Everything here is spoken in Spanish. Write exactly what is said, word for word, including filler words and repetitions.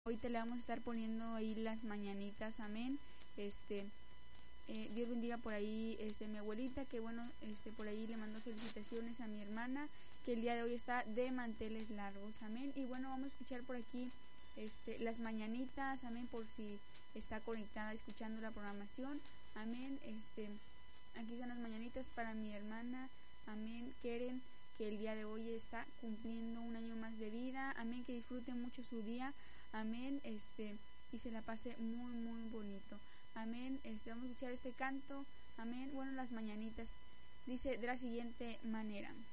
Hoy te le vamos a estar poniendo ahí las mañanitas, amén. Este, eh, Dios bendiga por ahí este, mi abuelita, que bueno, este, por ahí le mando felicitaciones a mi hermana, que el día de hoy está de manteles largos, amén. Y bueno, vamos a escuchar por aquí este, las mañanitas, amén, por si está conectada escuchando la programación, amén. Este, aquí están las mañanitas para mi hermana, amén, Keren, que el día de hoy está cumpliendo un año más de vida, amén, que disfrute mucho su día, amén, este, y se la pase muy, muy bonito, amén. Este, vamos a escuchar este canto, amén, bueno, las mañanitas, dice de la siguiente manera.